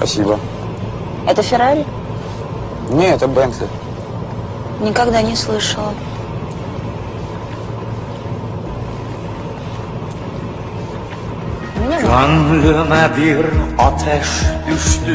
Спасибо. Это Феррари? Нет, это Бентли. Никогда не слышала. Gönlüme bir ateş düştü.